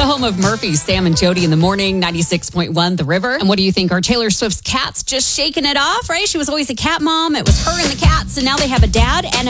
home of Murphy's, Sam and Jody in the morning, 96.1 The River. And what do you think? Are Taylor Swift's cats just shaking it off, right? She was always a cat mom. It was her and the cats, and now they have a dad and a